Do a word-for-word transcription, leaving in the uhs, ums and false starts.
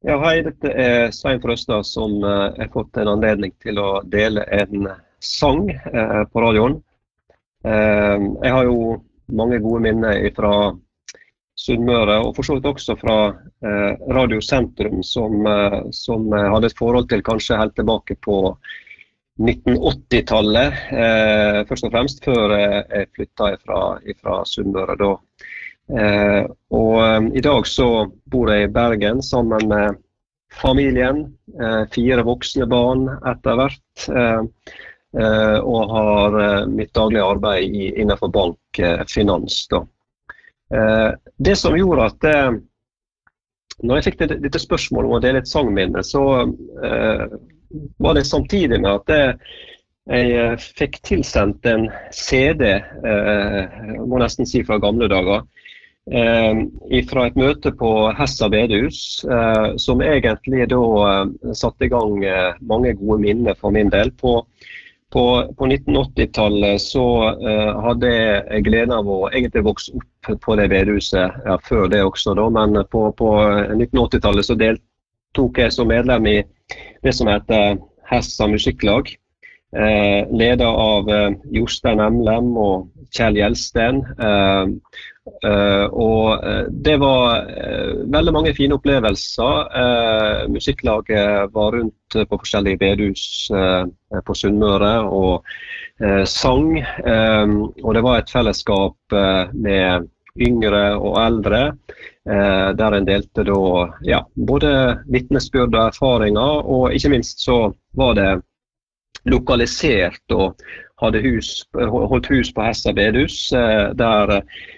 Ja, hei, dette er Svein Frøstad som eh, har fått en anledning til å dele en sang eh, på radioen. Eh, jeg har jo mange gode minner fra Sunnmøre, og for så vidt også fra eh, Radio Sentrum, som, eh, som jeg hadde et forhold til kanskje helt tilbake på nitten åtti-tallet, eh, først og fremst før jeg flyttet fra, fra Sunnmøre da. Eh, og eh, i dag så bor jeg i Bergen sammen med familien, eh, fire voksne barn etter hvert, eh, eh, og har eh, mitt daglige arbeid i, innenfor bank, eh, finans da. Eh, det som gjorde at eh, når jeg fikk det, dette spørsmålet om å dele et sangminne, så eh, var det samtidig med at jeg, jeg fikk tilsendt en C D, eh, må nesten si fra gamle dager, Eh, fra et møte på Hessa bedehus, eh, som egentlig da eh, satte i gang eh, mange gode minner for min del. På, på, på nitten åtti-tallet så eh, hadde jeg gleden av å egentlig vokse opp på det bedehuset, ja, før det også da, men på, på nitten åtti-tallet så deltok jeg som medlem i det som heter Hessa musikklag, eh, ledet av eh, Jostein Emlem og Kjell Gjelsten, eh, Uh, og uh, det var uh, veldig mange fine opplevelser. Uh, musikklaget var rundt uh, på forskjellige bedehus uh, på Sunnmøre og uh, sang, um, og det var et fellesskap uh, med yngre og eldre, uh, der en delte da, ja, både vitnesbyrd og erfaringer, og ikke minst så var det lokalisert og hadde hus, holdt hus på Hessa bedehus, uh, der